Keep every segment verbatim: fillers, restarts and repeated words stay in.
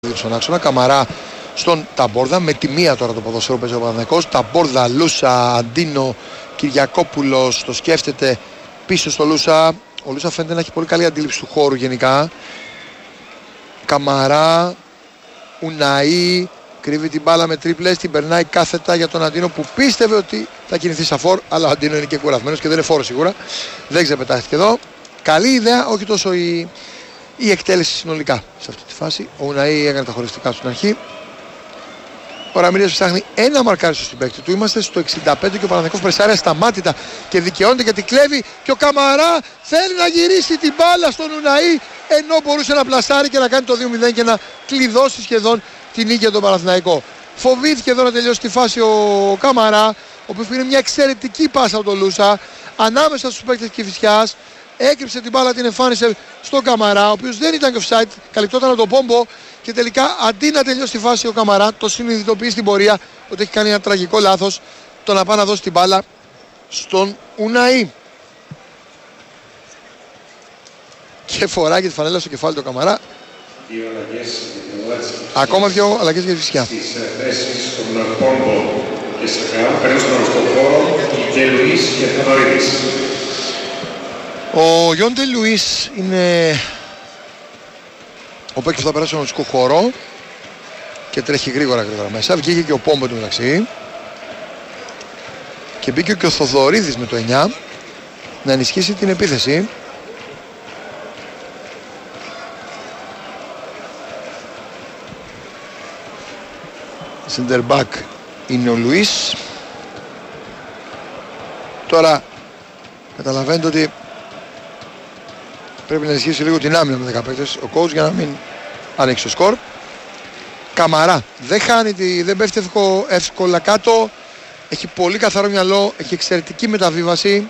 Στον άξονα, Καμαρά στον Ταμπόρδα, με τη μία τώρα το ποδοσφαίρο παίζει ο Παναθηναϊκός. Ταμπόρδα, Λούσα, Αντίνο, Κυριακόπουλος, το σκέφτεται πίσω στο Λούσα. Ο Λούσα φαίνεται να έχει πολύ καλή αντίληψη του χώρου γενικά. Καμαρά, Ουναή, κρύβει την μπάλα με τρίπλες, την περνάει κάθετα για τον Αντίνο που πίστευε ότι θα κινηθεί σαν φορ, αλλά ο Αντίνο είναι και κουρασμένος και δεν είναι φόρο σίγουρα. Δεν ξεπετάχθηκε εδώ. Καλή ιδέα, όχι τόσο η, η εκτέλεση συνολικά σε αυτή τη φάση. Ο Ουναή έκανε τα χωριστικά στην αρχή. Ο Ραμίρες ψάχνει ένα μαρκάριστο στην παίκτη του. Είμαστε στο εξήντα πέντε και ο Παναθηναϊκός πρεσάρει ασταμάτητα και δικαιώνεται γιατί κλέβει. Και ο Καμαρά θέλει να γυρίσει την μπάλα στον Ουναή, ενώ μπορούσε να πλασάρει και να κάνει το δύο μηδέν και να κλειδώσει σχεδόν την νίκη για τον Παναθηναϊκό. Φοβήθηκε εδώ να τελειώσει τη φάση ο Καμαρά, ο οποίος πήρε μια εξαιρετική πάσα από τον Λούσα ανάμεσα στους παίκτες της Κηφισιάς. Έκρυψε την μπάλα, την εμφάνισε στον Καμαρά, ο οποίος δεν ήταν και offside, καλυπτόταν από τον Πόμπο. Και τελικά αντί να τελειώσει τη φάση ο Καμαρά, το συνειδητοποιεί στην πορεία ότι έχει κάνει ένα τραγικό λάθος, το να πάει να δώσει την μπάλα στον Ουναή. Και φοράει και τη φανέλα στο κεφάλι του Καμαρά. Δύο αλλαγές, Ακόμα δύο αλλαγές για τη Φυσιά. Στις θέσεις των Πόμπο και Σακά παίρνουν στον οριστό χώρο και Λουίς και Θανορίδης. Ο Γιόντε Λουίς είναι ο παίκτης που θα περάσει στον οριστικό χώρο και τρέχει γρήγορα γρήγορα μέσα. Βγήκε και ο Πόμπο του μεταξύ. Και μπήκε και ο Θοδωρίδης με το εννιά να ενισχύσει την επίθεση. Center back είναι ο Λουίς. Τώρα καταλαβαίνετε ότι πρέπει να ενισχύσει λίγο την άμυνα με δέκα παίκτες ο coach για να μην ανοίξει το σκορ. Καμαρά δεν χάνει, τη, δεν πέφτει εύκολα κάτω. Έχει πολύ καθαρό μυαλό, έχει εξαιρετική μεταβίβαση.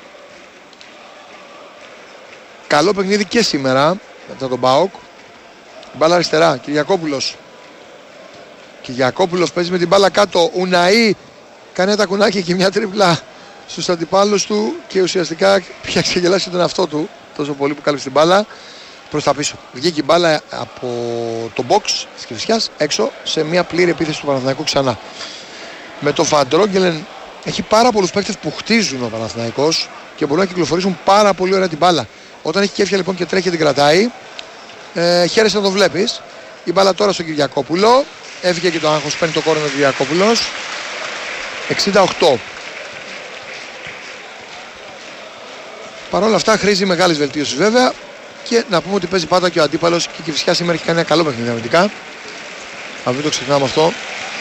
Καλό παιχνίδι και σήμερα μετά τον ΠΑΟΚ. Μπάλα αριστερά, Κυριακόπουλος. Κυριακόπουλος παίζει με την μπάλα κάτω. Ουναή κάνει ένα τακουνάκι και μια τρίπλα στους αντιπάλους του και ουσιαστικά πια ξεγελάσει τον εαυτό του τόσο πολύ που κάλυψε την μπάλα προς τα πίσω. Βγήκε η μπάλα από το box της Κηφισιάς έξω σε μια πλήρη επίθεση του Παναθηναϊκού ξανά. Με το Φαντρόγγελεν έχει πάρα πολλούς παίκτες που χτίζουν ο Παναθηναϊκός και μπορούν να κυκλοφορήσουν πάρα πολύ ωραία την μπάλα. Όταν έχει κέφια λοιπόν και τρέχει και την κρατάει, ε, χαίρεσαι να το βλέπεις. Η μπάλα τώρα στον Κυριακόπουλο. Έφυγε και το άγχος, παίρνει το κόρνο του Κυριακόπουλος. εξήντα οκτώ. Παρ' όλα αυτά χρήζει μεγάλης βελτίωσης βέβαια. Και να πούμε ότι παίζει πάντα και ο αντίπαλος και η Κηφισιά σήμερα έχει κάνει ένα καλό παιχνίδι αμυντικά. Αν μην το ξεχνάμε αυτό.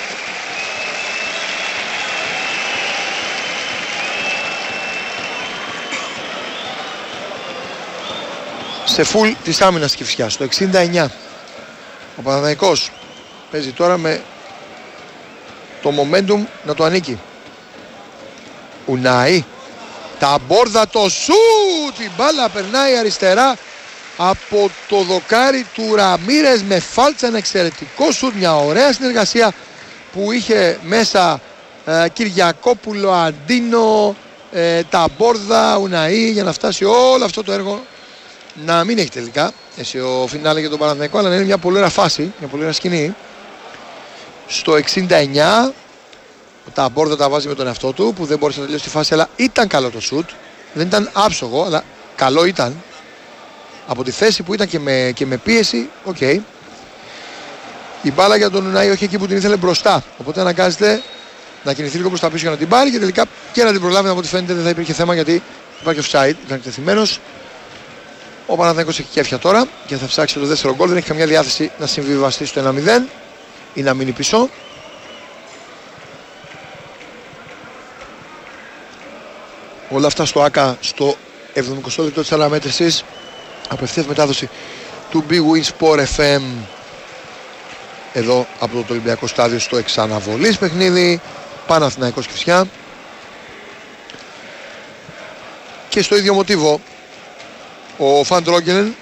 Σε φουλ της άμυνας της Κηφισιάς, το εξήντα εννιά. Ο Παναθηναϊκός παίζει τώρα με το momentum να το ανήκει. Ουναή. Ταμπόρδα, το σουτ! Η μπάλα περνάει αριστερά από το δοκάρι του Ραμίρες με φάλτσα, ένα εξαιρετικό σουτ, μια ωραία συνεργασία που είχε μέσα ε, Κυριακόπουλο, Αντίνο, ε, Ταμπόρδα, Ουναή για να φτάσει όλο αυτό το έργο να μην έχει τελικά εσύ ο φινάλε για τον Παναθηναϊκό, αλλά να είναι μια πολύ ωραία φάση, μια πολύ ωραία σκηνή. Στο εξήντα εννιά ο Ταμπόρδα τα βάζει με τον εαυτό του που δεν μπόρεσε να τελειώσει τη φάση, αλλά ήταν καλό το σουτ, δεν ήταν άψογο αλλά καλό ήταν από τη θέση που ήταν και με, και με πίεση. Οκ. Okay. Η μπάλα για τον Ουναή όχι εκεί που την ήθελε μπροστά, οπότε αναγκάζεται να κινηθεί λίγο προς τα πίσω για να την πάρει και τελικά και να την προλάβει. Από ό,τι φαίνεται δεν θα υπήρχε θέμα γιατί υπάρχει offside, ήταν εκτεθειμένος. Ο Παναθηναϊκός έχει κέφια τώρα και θα ψάξει το δεύτερο γκολ. Δεν έχει καμιά διάθεση να συμβιβαστεί στο ένα μηδέν ή να μείνει πίσω. Όλα αυτά στο ΆΚΑ στο εβδομηκοστό λεπτό της αναμέτρησης. Απευθείας μετάδοση του Big Win Sport εφ εμ εδώ από το Ολυμπιακό Στάδιο στο εξαναβολής παιχνίδι Παναθηναϊκός Κηφισιά. Και στο ίδιο μοτίβο ο Φαντρόγγελεν,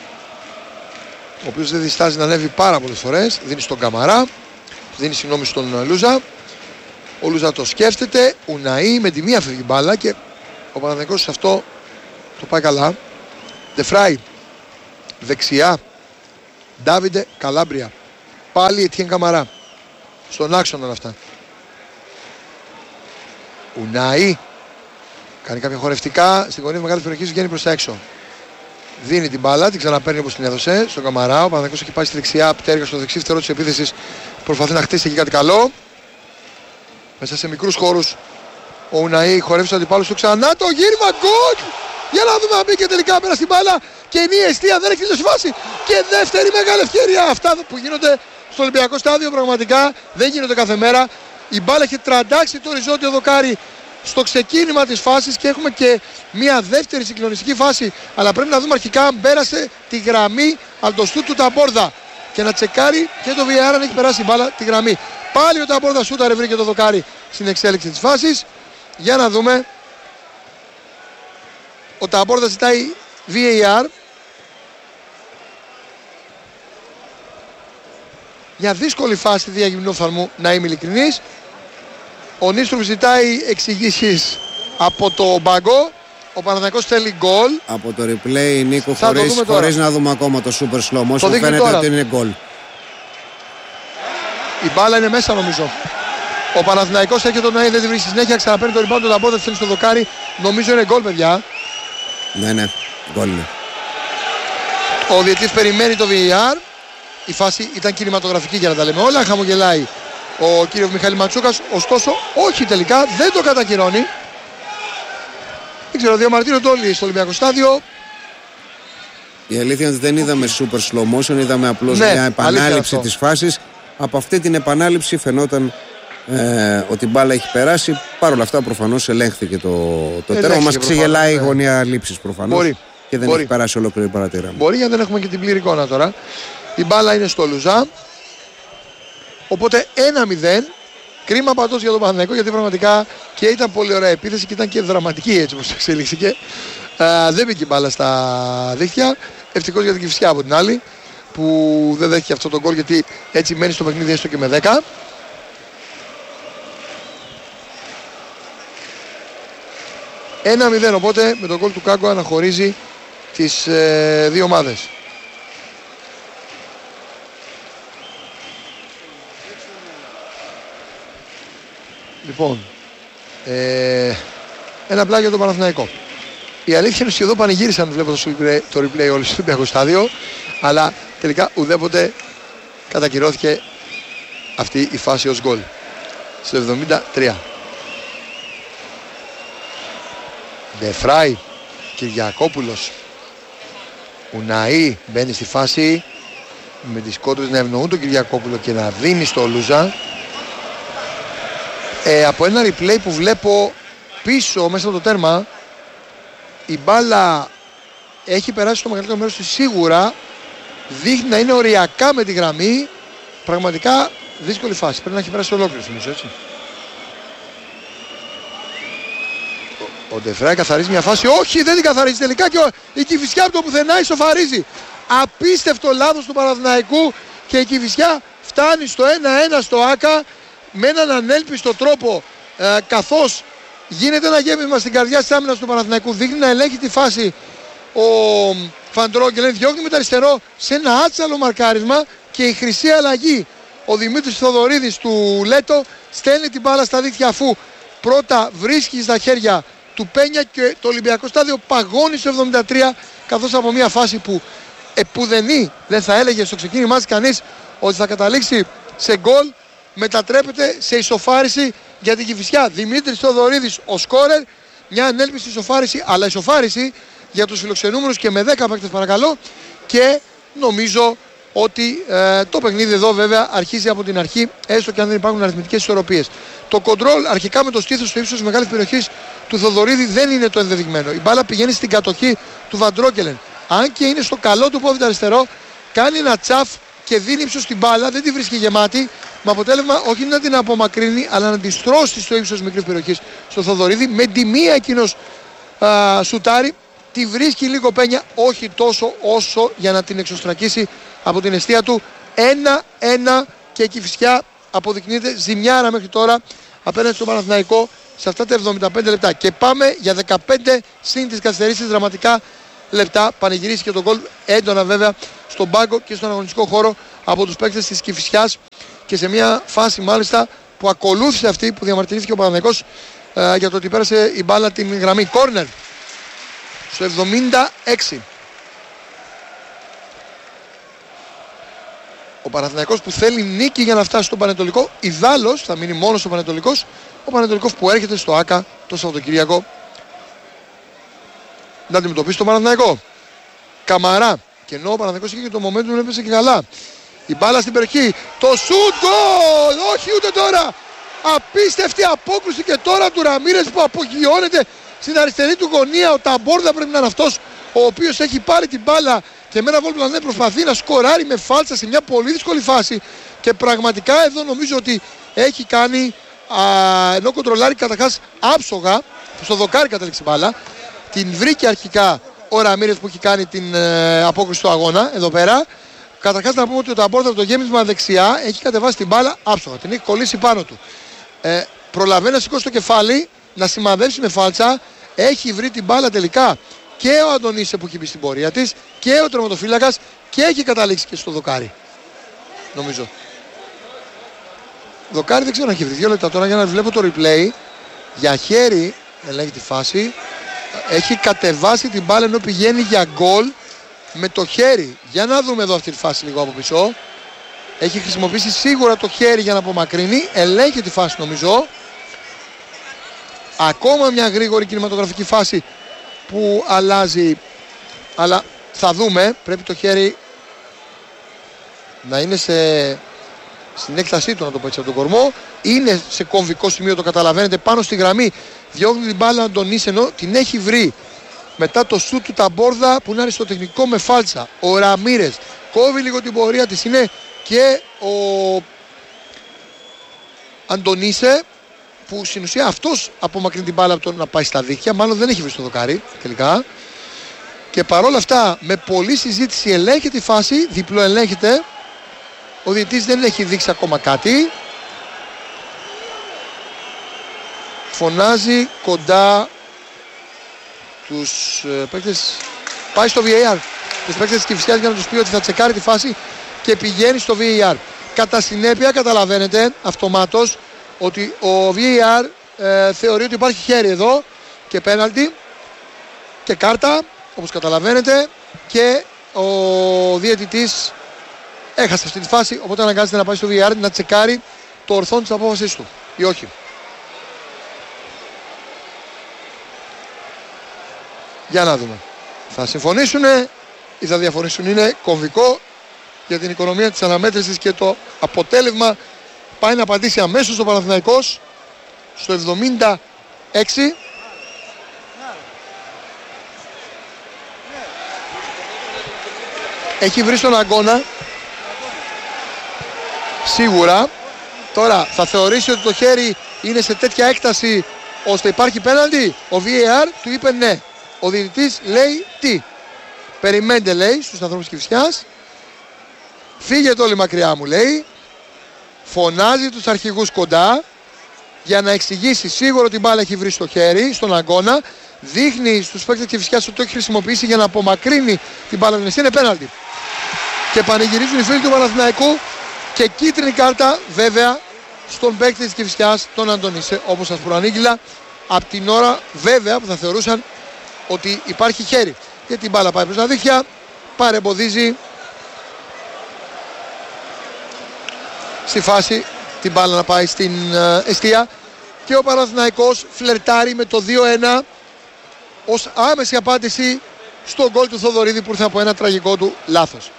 ο οποίος δεν διστάζει να ανέβει πάρα πολλές φορές, δίνει στον Καμαρά, δίνει συγγνώμη στον Λούζα. Ο Λούζα το σκέφτεται, Ουναή με τη μία φεύγει μπάλα και ο Παναθηναϊκός σε αυτό το πάει καλά. Δεφράι, δεξιά, Ντάβιντε Καλάμπρια. Πάλι Ετιέν Καμαρά. Στον άξονα όλα αυτά. Ουνάι. Κάνει κάποια χορευτικά. Στην γωνία μεγάλη περιοχή βγαίνει προς τα έξω. Δίνει την μπάλα, την ξαναπαίρνει όπως την έδωσε στον Καμαρά. Ο Παναθηναϊκός έχει πάει στη δεξιά, πτέρυγα στο δεξί φτερό της επίθεσης. Προσπαθεί να χτίσει εκεί κάτι καλό. Μέσα σε μικρούς χώρους ο Ουναή χορεύει στον αντιπάλο του ξανά. Το γύρισμα γκολ! Για να δούμε αν μπήκε τελικά πέρα στην μπάλα. Και είναι η αιστεία, δεν έχει τελειώσει φάση. Και δεύτερη μεγάλη ευκαιρία. Αυτά που γίνονται στο Ολυμπιακό Στάδιο πραγματικά δεν γίνονται κάθε μέρα. Η μπάλα έχει τραντάξει το οριζόντιο δοκάρι στο ξεκίνημα της φάσης και έχουμε και μια δεύτερη συγκλονιστική φάση. Αλλά πρέπει να δούμε αρχικά αν πέρασε τη γραμμή από το σουτ του Ταμπόρδα και να τσεκάρει και το βι αρ αν έχει περάσει η μπάλα τη γραμμή. Πάλι ο Ταμπόρδα σούταρε, βρήκε το δοκάρι στην εξέλιξη της φάσης. Για να δούμε. Ο Ταμπόρδα ζητάει βι αρ για δύσκολη φάση τη διαγυμνόφθαλμου, να είμαι ειλικρινής. Ο Νίστροφ ζητάει εξηγήσεις από το μπαγκό. Ο Παναθηναϊκός θέλει γκολ. Από το replay, Νίκο, χωρίς, χωρίς να δούμε ακόμα το super slow motion, φαίνεται τώρα ότι είναι γκολ. Η μπάλα είναι μέσα νομίζω. Ο Παναθηναϊκός έχει τον Ναή, δεν τη βρίσκει συνέχεια. Ξαναπαίρνει το rebound, το Ταμπόρδα θέλει στο δοκάρι. Νομίζω είναι γκολ, παιδιά. Ναι, ναι, γκολ είναι. Ο διαιτητής περιμένει το βι αρ. Η φάση ήταν κινηματογραφική για να τα λέμε όλα. Χαμογελάει ο κύριος Μιχάλη Ματσούκας. Ωστόσο, όχι τελικά, δεν το κατακυρώνει. Δεν ξέρω, διαμαρτύρονται όλοι στο Ολυμπιακό Στάδιο. Η αλήθεια είναι ότι δεν είδαμε super slow motion, είδαμε απλώς ναι, μια επανάληψη της φάσης. Από αυτή την επανάληψη φαινόταν ε, ότι η μπάλα έχει περάσει. Παρ' όλα αυτά προφανώς ελέγχθηκε το, το τέρμα. Μας ξεγελάει η ναι. γωνία λήψης προφανώς. Μπορεί. Και δεν Μπορεί. έχει περάσει ολόκληρη η παρατήρα. Μπορεί, γιατί δεν έχουμε και την πλήρη εικόνα τώρα. Η μπάλα είναι στο Λουζά. Οπότε ένα μηδέν. Κρίμα πάντως για τον Παναθηναϊκό, γιατί πραγματικά και ήταν πολύ ωραία επίθεση και ήταν και δραματική έτσι όπως εξελίχθηκε. Ε, δεν μπήκε η μπάλα στα δίχτυα. Ευτυχώς για την Κηφισιά από την άλλη, που δεν δέχτηκε αυτό το γκολ, γιατί έτσι μένει στο παιχνίδι έστω και με δέκα. ένα μηδέν, οπότε με τον γκολ του Κάγκο αναχωρίζει τις ε, δύο ομάδες. Λοιπόν, ε, ένα πλάγιο τον Παναθηναϊκό. Η αλήθεια είναι ότι εδώ πανηγύρισαν, βλέπω το replay, το replay όλοι στο Ολυμπιακό Στάδιο, αλλά τελικά ουδέποτε κατακυρώθηκε αυτή η φάση ως γκολ. Στο εβδομήντα τρία. Ντεφράι, Κυριακόπουλος, Ουναή μπαίνει στη φάση με τις κόντρες να ευνοούν τον Κυριακόπουλο και να δίνει στο Λούζα. Ε, από ένα replay που βλέπω πίσω μέσα από το τέρμα, η μπάλα έχει περάσει στο μεγαλύτερο μέρος της σίγουρα, δείχνει να είναι οριακά με τη γραμμή. Πραγματικά δύσκολη φάση, πρέπει να έχει περάσει ολόκληρο νομίζω, έτσι. Ο Ντεφράι καθαρίζει μια φάση, όχι δεν την καθαρίζει τελικά, και η Κηφισιά από το πουθενά ισοφαρίζει. Απίστευτο λάθος του Παναθηναϊκού και η Κηφισιά φτάνει στο ένα ένα στο Άκα με έναν ανέλπιστο τρόπο, ε, καθώς γίνεται ένα γέμισμα στην καρδιά της άμυνας του Παναθηναϊκού. Δείχνει να ελέγχει τη φάση ο Φαντρόγκελεν, διώχνει με το αριστερό σε ένα άτσαλο μαρκάρισμα και η χρυσή αλλαγή. Ο Δημήτρης Θοδωρίδης του Λέτο στέλνει την μπάλα στα δίχτυα, αφού πρώτα βρίσκει στα χέρια του Πένια και το Ολυμπιακό Στάδιο παγώνει στο εβδομήντα τρία, καθώς από μια φάση που επουδενή δεν θα έλεγε στο ξεκίνημά της κανείς ότι θα καταλήξει σε γκολ, μετατρέπεται σε ισοφάριση για την Κηφισιά. Δημήτρης Θοδωρίδης ο σκόρερ, μια ανέλπιστη ισοφάριση, αλλά ισοφάριση για τους φιλοξενούμενους και με δέκα παίκτες παρακαλώ, και νομίζω ότι ε, το παιχνίδι εδώ βέβαια αρχίζει από την αρχή, έστω και αν δεν υπάρχουν αριθμητικές ισορροπίες. Το κοντρόλ αρχικά με το στήθος στο ύψος της μεγάλης περιοχής του Θοδωρίδη δεν είναι το ενδεδειγμένο. Η μπάλα πηγαίνει στην κατοχή του Βαντρόγκελεν. Αν και είναι στο καλό του πόδι αριστερό, κάνει ένα τσαφ και δίνει ύψος στην μπάλα, δεν τη βρίσκει γεμάτη, με αποτέλεσμα όχι να την απομακρύνει, αλλά να την στρώσει στο ύψος της μικρής περιοχής στο Θοδωρίδη. Με τη μία εκείνος α, σουτάρει, τη βρίσκει λίγο Πένια, όχι τόσο όσο για να την εξωστρακίσει από την εστία του. ένα ένα και η Κηφισιά αποδεικνύεται ζημιάρα μέχρι τώρα απέναντι στο Παναθηναϊκό σε αυτά τα εβδομήντα πέντε λεπτά. Και πάμε για δεκαπέντε συν τις καθυστερήσεις δραματικά λεπτά. Πανηγυρίσει και τον γκολ έντονα βέβαια στον πάγκο και στον αγωνιστικό χώρο από τους παίκτες της Κηφισιάς και σε μια φάση μάλιστα που ακολούθησε αυτή που διαμαρτυρήθηκε ο Παναθηναϊκός ε, για το ότι πέρασε η μπάλα την γραμμή. Κόρνερ στο εβδομήντα έξι. Ο Παναθηναϊκός που θέλει νίκη για να φτάσει στον Πανετολικό, ιδάλλως θα μείνει μόνος ο Πανετολικός, ο Πανετολικός που έρχεται στο ΆΚΑ το Σαββατοκύριακο να αντιμετωπίσει τον Παναθηναϊκό. Καμαρά. Και ενώ ο Παναθηναϊκός είχε και το momentum, έπεσε και καλά. Η μπάλα στην περιοχή. Το σουτ γκολ! Όχι ούτε τώρα! Απίστευτη απόκρουση και τώρα του Ραμίρες που απογειώνεται στην αριστερή του γωνία. Ο Ταμπόρδα πρέπει να είναι αυτός ο οποίος έχει πάρει την μπάλα και με ένα βόλ πλανέ προσπαθεί να σκοράρει με φάλτσα σε μια πολύ δύσκολη φάση. Και πραγματικά εδώ νομίζω ότι έχει κάνει, α, ενώ κοντρολάρει καταρχάς άψογα, στο δοκάρι κατέληξε μπάλα, την βρήκε αρχικά ο Ραμίρες που έχει κάνει την ε, απόκριση του αγώνα εδώ πέρα. Καταρχάς να πούμε ότι ο Ταμπόρδα από το γέμισμα δεξιά έχει κατεβάσει την μπάλα άψογα, την έχει κολλήσει πάνω του. Ε, προλαβαίνει να σηκώσει το κεφάλι, να σημαδεύσει με φάλτσα, έχει βρει την μπάλα τελικά και ο Αντωνίσε που έχει μπει στην πορεία της και ο τερματοφύλακας και έχει καταλήξει και στο δοκάρι. Νομίζω. Δοκάρι δεν ξέρω αν έχει βρει. Δύο λεπτά τώρα για να βλέπω το replay. Για χέρι ελέγχει τη φάση. Έχει κατεβάσει την μπάλα ενώ πηγαίνει για γκολ με το χέρι. Για να δούμε εδώ αυτή τη φάση λίγο από πίσω. Έχει χρησιμοποιήσει σίγουρα το χέρι για να απομακρύνει. Ελέγχει τη φάση νομίζω. Ακόμα μια γρήγορη κινηματογραφική φάση που αλλάζει. Αλλά θα δούμε. Πρέπει το χέρι να είναι σε... στην έκτασή του, να το πω έτσι, από τον κορμό. Είναι σε κομβικό σημείο, το καταλαβαίνετε, πάνω στη γραμμή. Διώχνει την μπάλα Αντωνίς ενώ την έχει βρει. Μετά το σουτ του Ταμπόρδα που είναι αριστοτεχνικό με φάλτσα. Ο Ραμίρες κόβει λίγο την πορεία της. Είναι και ο Αντωνίσε που στην ουσία αυτός απομακρύνει την μπάλα από το να πάει στα δίχτυα. Μάλλον δεν έχει βρει στο δοκάρι τελικά. Και παρόλα αυτά με πολλή συζήτηση ελέγχεται τη φάση. Διπλό ελέγχεται. Ο διαιτητής δεν έχει δείξει ακόμα κάτι. Φωνάζει κοντά τους ε, παίκτες. Πάει στο βι έι αρ. Τους παίκτες της Κηφισιάς για να τους πει ότι θα τσεκάρει τη φάση και πηγαίνει στο βι έι αρ. Κατά συνέπεια καταλαβαίνετε αυτομάτως ότι ο βι έι αρ ε, θεωρεί ότι υπάρχει χέρι εδώ και πέναλτι και κάρτα όπως καταλαβαίνετε και ο διαιτητής έχασε αυτή τη φάση, οπότε αναγκάζεται να πάει στο βι έι αρ να τσεκάρει το ορθόν της απόφασης του ή όχι. Για να δούμε. Θα συμφωνήσουν ή θα διαφωνήσουν. Είναι κομβικό για την οικονομία της αναμέτρησης και το αποτέλεσμα πάει να απαντήσει αμέσως ο Παναθηναϊκός στο εβδομήντα έξι. Έχει βρει στον αγώνα σίγουρα. Τώρα θα θεωρήσει ότι το χέρι είναι σε τέτοια έκταση ώστε υπάρχει πέναλτι. Ο βι έι αρ του είπε ναι. Ο διαιτητής λέει τι. Περιμένετε λέει στους ανθρώπους της Κηφισιάς. Φύγετε όλοι μακριά μου λέει. Φωνάζει τους αρχηγούς κοντά για να εξηγήσει σίγουρα ότι την μπάλα έχει βρει στο χέρι, στον αγώνα. Δείχνει στους παίκτες της Κηφισιάς ότι το έχει χρησιμοποιήσει για να απομακρύνει την μπάλα. Είναι πέναλτι. Και πανηγυρίζουν οι φίλοι του Παναθηναϊκού και κίτρινη κάρτα βέβαια στον παίκτη της Κηφισιάς, τον Αντωνίσε, όπως σας προανήγγειλα, από την ώρα βέβαια που θα θεωρούσαν ότι υπάρχει χέρι. Γιατί η μπάλα πάει προς τα δίχτυα, παρεμποδίζει στη φάση την μπάλα να πάει στην uh, εστία και ο Παναθηναϊκός φλερτάρει με το δύο ένα ως άμεση απάντηση στο γκολ του Θοδωρίδη που ήρθε από ένα τραγικό του λάθος.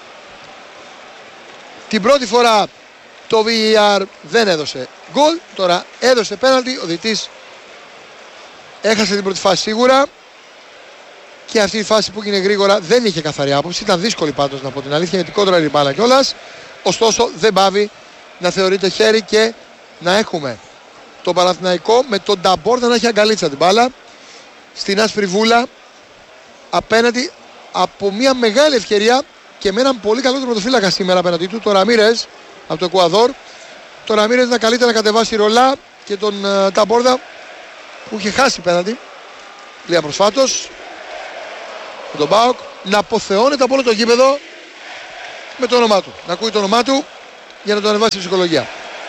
Την πρώτη φορά το βι έι αρ δεν έδωσε γκολ, τώρα έδωσε πέναλτι, ο διαιτητής έχασε την πρώτη φάση σίγουρα και αυτή η φάση που έγινε γρήγορα δεν είχε καθαρή άποψη, ήταν δύσκολη πάντως να πω την αλήθεια γιατί κόντρα η μπάλα κιόλας, ωστόσο δεν πάβει να θεωρείται χέρι και να έχουμε το Παναθηναϊκό με τον Ταμπόρδα να έχει αγκαλίτσα την μπάλα στην άσπρη βούλα απέναντι από μια μεγάλη ευκαιρία και με έναν πολύ καλό τερματοφύλακα σήμερα απέναντί του, το Ραμίρες από το Εκουαδόρ. Το Ραμίρες να καλείται να κατεβάσει ρολά και τον uh, Ταμπόρδα που είχε χάσει πέναντι λίγα προσφάτως με τον ΠΑΟΚ να αποθεώνεται από όλο το γήπεδο με το όνομά του. Να ακούει το όνομά του για να το ανεβάσει η ψυχολογία.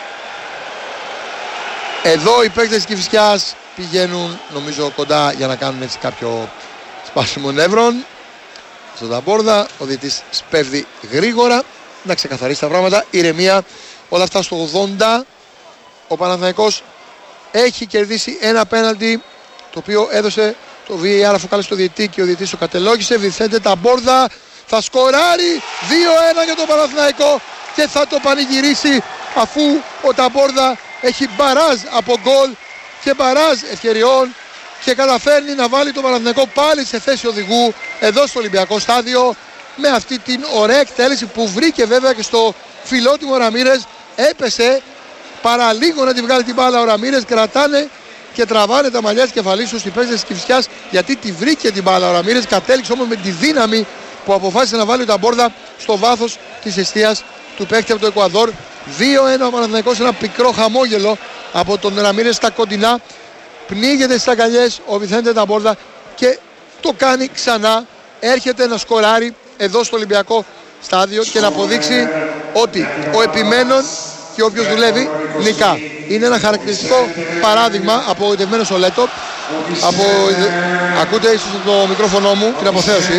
Εδώ οι παίκτες της Κηφισιάς πηγαίνουν νομίζω κοντά για να κάνουν έτσι κάποιο σπάσιμο νεύρων. Στον Ταμπόρδα ο διαιτητής σπέβδει γρήγορα να ξεκαθαρίσει τα πράγματα. Ηρεμία. Όλα αυτά στο ογδόντα. Ο Παναθηναϊκός έχει κερδίσει ένα πέναλτι το οποίο έδωσε το βι έι αρ αφού κάλεσε το διαιτητή και ο διαιτητής το κατελόγησε. Βιθέντε Ταμπόρδα θα σκοράρει δύο ένα για τον Παναθηναϊκό και θα το πανηγυρίσει αφού ο Ταμπόρδα έχει μπαράζ από γκολ και μπαράζ ευκαιριών και καταφέρνει να βάλει τον Παναθηναϊκό πάλι σε θέση οδηγού εδώ στο Ολυμπιακό στάδιο με αυτή την ωραία εκτέλεση που βρήκε βέβαια και στο φιλότιμο Ραμίρες. Έπεσε παραλίγο να τη βγάλει την μπάλα ο Ραμίρες, κρατάνε και τραβάνε τα μαλλιά της κεφαλής τους οι παίκτες της Κηφισιάς γιατί τη βρήκε την μπάλα ο Ραμίρες, κατέληξε όμως με τη δύναμη που αποφάσισε να βάλει ο Ταμπόρδα στο βάθος της εστίας του παίκτη από το Εκουαδόρ. δύο ένα ο Παναθηναϊκός, ένα πικρό χαμόγελο από τον Ραμίρες στα κοντινά. Πνίγεται στις αγκαλιές ο Βιθέντε Ταμπόρδα και το κάνει ξανά. Έρχεται να σκοράρει εδώ στο Ολυμπιακό στάδιο και να αποδείξει ότι ο επιμένων και όποιος δουλεύει νικά. Είναι ένα χαρακτηριστικό παράδειγμα. Απογοητευμένος ο Λέτο. Από... Ακούτε ίσως το μικρόφωνο μου την αποθέωση.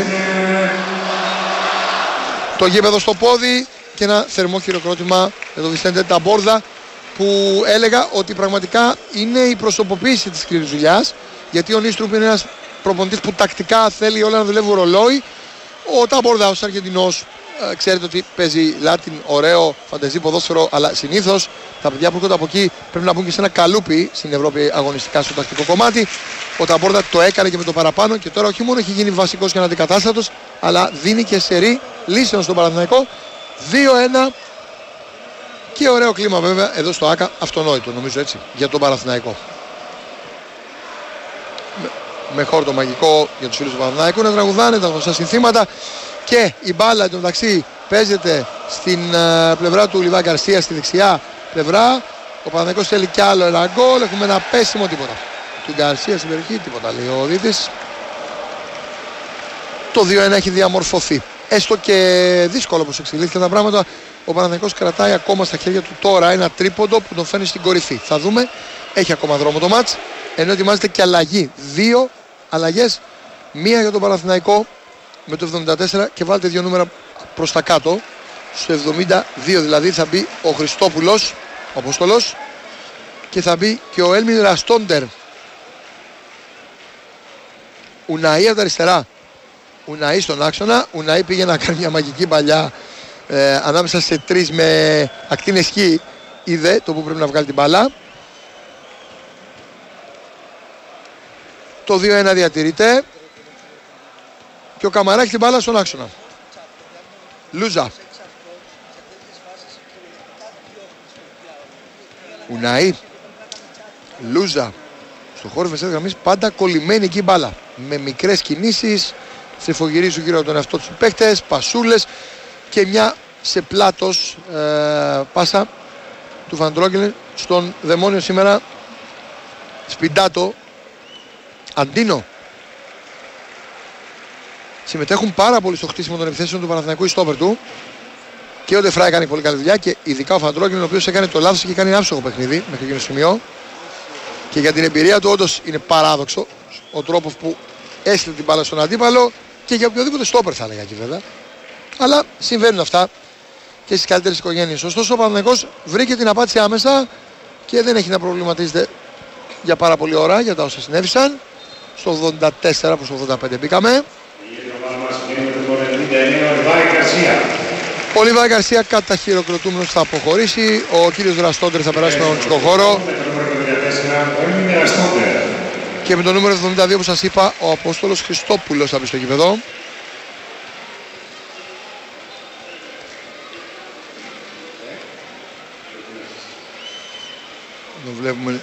Το γήπεδο στο πόδι και ένα θερμό χειροκρότημα για τον Βιθέντε Ταμπόρδα που έλεγα ότι πραγματικά είναι η προσωποποίηση της σκληρής δουλειάς, γιατί ο Νίστρουπ είναι ένας προπονητής που τακτικά θέλει όλα να δουλεύουν ρολόι. Ο Ταμπόρδα ως Αργεντινός ε, ξέρετε ότι παίζει Λάτιν, ωραίο, φαντεζή ποδόσφαιρο, αλλά συνήθως τα παιδιά που έρχονται από εκεί πρέπει να μπουν και σε ένα καλούπι στην Ευρώπη αγωνιστικά στο τακτικό κομμάτι. Ο Ταμπόρδα το έκανε και με το παραπάνω και τώρα όχι μόνο έχει γίνει βασικός και αναντικατάστατος, αλλά δίνει και σερί λύσεων στον Παναθηναϊκό. δύο ένα και ωραίο κλίμα βέβαια εδώ στο ΆΚΑ, αυτονόητο νομίζω έτσι για τον Παναθηναϊκό. Με, με χόρτο μαγικό για τους φίλους του Παναθηναϊκού να τραγουδάνε τα γνωστά συνθήματα και η μπάλα εντωμεταξύ παίζεται στην uh, πλευρά του Λιβάη Γκαρσία, στη δεξιά πλευρά. Ο Παναθηναϊκός θέλει κι άλλο ένα γκολ, έχουμε ένα πέσιμο τίποτα του Γκαρσία στην περιοχή, τίποτα λέει ο Δίτης. Το δύο ένα έχει διαμορφωθεί. Έστω και δύσκολο όπως εξελίχθηκαν τα πράγματα, ο Παναθηναϊκός κρατάει ακόμα στα χέρια του τώρα ένα τρίποντο που τον φέρνει στην κορυφή. Θα δούμε, έχει ακόμα δρόμο το μάτς, ενώ ετοιμάζεται και αλλαγή. Δύο αλλαγές, μία για τον Παναθηναϊκό με το εβδομήντα τέσσερα και βάλτε δύο νούμερα προς τα κάτω. Στο εβδομήντα δύο δηλαδή θα μπει ο Χριστόπουλος, ο Απόστολος, και θα μπει και ο Έλμιν Ραστόντερ. Ουναή από τα αριστερά. Ουναή στον άξονα. Ουναή πήγε να κάνει μια μαγική παλιά ε, ανάμεσα σε τρεις με ακτίνες χ. Είδε το που πρέπει να βγάλει την μπάλα. Το δύο ένα διατηρείται. Και ο Καμαρά έχει την μπάλα στον άξονα. Λούζα. Ουναή. Λούζα. Στο χώρο της γραμμής πάντα κολλημένη εκεί μπάλα. Με μικρές κινήσεις. Στριφογυρίζουν γύρω από τον εαυτό τους παίκτες, πασούλες και μια σε πλάτος ε, πάσα του Φαντρόγκελ στον δαιμόνιο σήμερα Σπιντάτο. Αντίνο. Συμμετέχουν πάρα πολύ στο χτίσιμο των επιθέσεων του Παναθηναϊκού οι στόπερ του και ο Ντεφράι κάνει πολύ καλή δουλειά και ειδικά ο Φαντρόγκελ ο οποίος έκανε το λάθος και κάνει ένα άψογο παιχνίδι μέχρι εκείνο το σημείο και για την εμπειρία του όντως είναι παράδοξο ο τρόπος που έστειλε την μπάλα στον αντίπαλο και για οποιοδήποτε στόπερ θα έλεγα εκεί βέβαια. Αλλά συμβαίνουν αυτά και στις καλύτερες οικογένειες. Ωστόσο ο Παναθηναϊκός βρήκε την απάντηση άμεσα και δεν έχει να προβληματίζεται για πάρα πολλή ώρα για τα όσα συνέβησαν. Στο ογδόντα τέσσερα προς ογδόντα πέντε μπήκαμε. Ο Λιβάη Γκαρσία καταχειροκροτούμενος θα αποχωρήσει. Ο κύριος Ραστόντερ θα περάσει στον αγωνιστικό χώρο. Και με το νούμερο εβδομήντα δύο που σας είπα, ο Απόστολος Χριστόπουλος θα μπει στο γήπεδο. Βλέπουμε.